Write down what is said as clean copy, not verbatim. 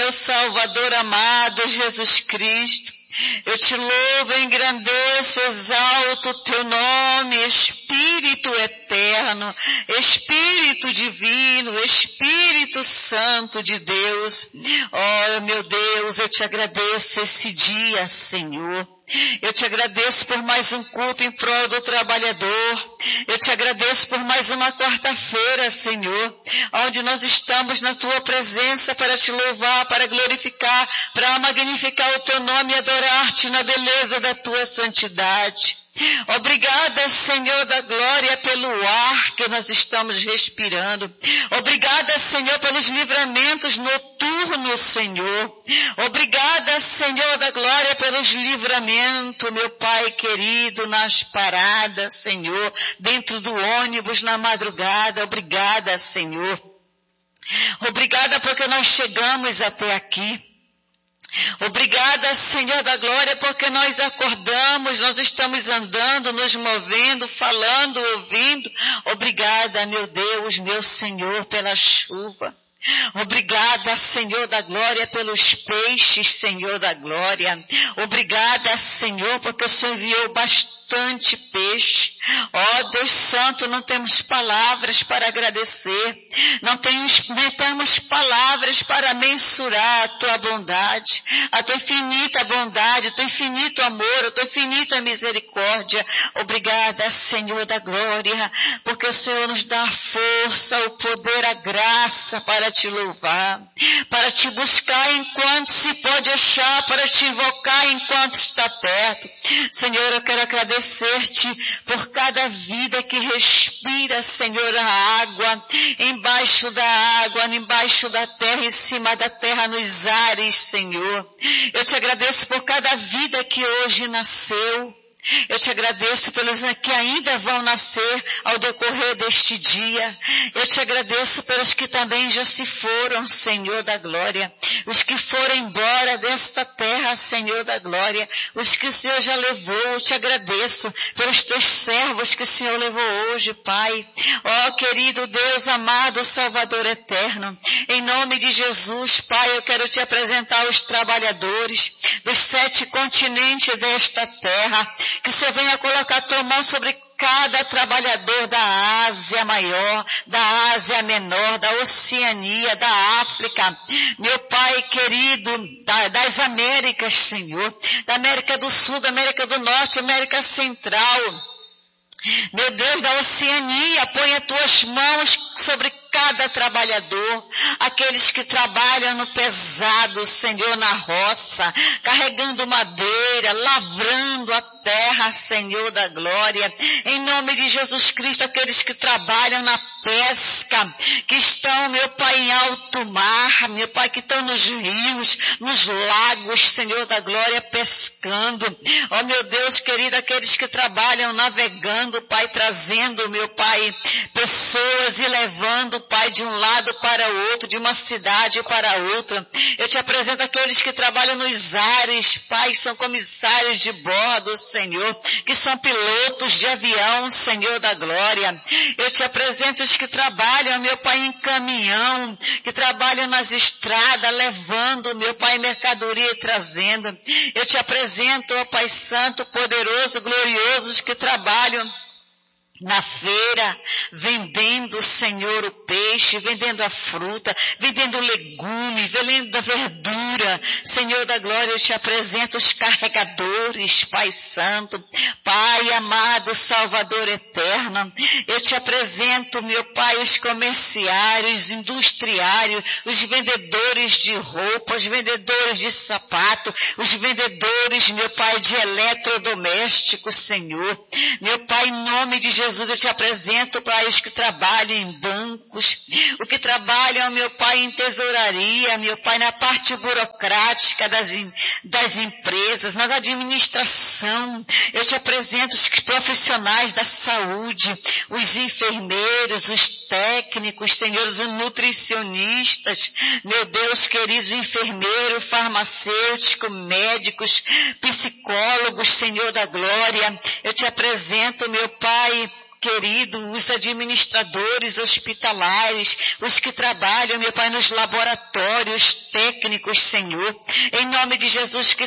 meu Salvador amado, Jesus Cristo. Eu te louvo, engrandeço, exalto o teu nome, Espírito eterno, Espírito divino, Espírito Santo de Deus. Oh, meu Deus, eu te agradeço esse dia, Senhor. Eu te agradeço por mais um culto em prol do trabalhador. Eu te agradeço por mais uma quarta-feira, Senhor, onde nós estamos na tua presença para te louvar, para glorificar, para magnificar o teu nome e adorar-te na beleza da tua santidade. Obrigada, Senhor da glória, pelo ar que nós estamos respirando. Obrigada, Senhor, pelos livramentos noturnos, Senhor. Obrigada, Senhor da glória, pelos livramentos, meu Pai querido, nas paradas, Senhor, dentro do ônibus, na madrugada. Obrigada, Senhor. Obrigada porque nós chegamos até aqui. Obrigada, Senhor da glória, porque nós acordamos, nós estamos andando, nos movendo, falando, ouvindo. Obrigada, meu Deus, meu Senhor, pela chuva. Obrigada, Senhor da glória, pelos peixes, Senhor da glória. Obrigada, Senhor, porque o Senhor enviou bastante peixe. Ó Deus Santo, não temos palavras para agradecer. Não temos palavras para mensurar a tua bondade, a tua infinita bondade, o teu infinito amor, a tua infinita misericórdia. Obrigada, Senhor da glória, porque o Senhor nos dá a força, o poder, a graça para te louvar, para te buscar enquanto se pode achar, para te invocar enquanto está perto. Senhor, eu quero agradecer-te por cada vida que respira, Senhor, a água, embaixo da água, embaixo da terra, em cima da terra, nos ares, Senhor. Eu te agradeço por cada vida que hoje nasceu. Eu te agradeço pelos que ainda vão nascer ao decorrer deste dia. Eu te agradeço pelos que também já se foram, Senhor da glória. Os que foram embora desta terra, Senhor da glória. Os que o Senhor já levou. Eu te agradeço pelos teus servos que o Senhor levou hoje, Pai. Ó, querido Deus amado, Salvador eterno. Em nome de Jesus, Pai, eu quero te apresentar os trabalhadores dos 7 continentes desta terra. Que o Senhor venha colocar a tua mão sobre cada trabalhador da Ásia Maior, da Ásia Menor, da Oceania, da África. Meu Pai querido, das Américas, Senhor, da América do Sul, da América do Norte, América Central. Meu Deus, da Oceania, põe as tuas mãos sobre cada trabalhador, aqueles que trabalham no pesado, Senhor, na roça, carregando madeira, lavrando a terra, Senhor da glória. Em nome de Jesus Cristo, aqueles que trabalham na pesca, que estão, meu Pai, em alto mar, meu Pai, que estão nos rios, nos lagos, Senhor da glória, pescando. Ó, meu Deus querido, aqueles que trabalham navegando, Pai, trazendo, meu Pai, pessoas e levando, Pai, de um lado para o outro, de uma cidade para outra. Eu te apresento aqueles que trabalham nos ares, Pai, que são comissários de bordo, Senhor, que são pilotos de avião, Senhor da glória. Eu te apresento os que trabalham, meu Pai, em caminhão, que trabalham nas estradas, levando, meu Pai, mercadoria e trazendo. Eu te apresento, ó Pai Santo, poderoso, glorioso, os que trabalham na feira, vendendo, Senhor, o peixe, vendendo a fruta, vendendo o legume, vendendo a verdura. Senhor da glória, eu te apresento os carregadores, Pai Santo, Pai amado, Salvador eterno. Eu te apresento, meu Pai, os comerciários, industriários, os vendedores de roupa, os vendedores de sapato, os vendedores, meu Pai, de eletrodomésticos, Senhor. Meu Pai, em nome de Jesus, eu te apresento para os que trabalham em bancos, os que trabalham, meu Pai, em tesouraria, meu Pai, na parte burocrática das empresas, na administração. Eu te apresento os profissionais da saúde, os enfermeiros, os técnicos, Senhor, os nutricionistas, meu Deus querido, enfermeiro, farmacêutico, médicos, psicólogos, Senhor da glória. Eu te apresento, meu Pai, querido, os administradores hospitalares, os que trabalham, meu Pai, nos laboratórios técnicos, Senhor. Em nome de Jesus, que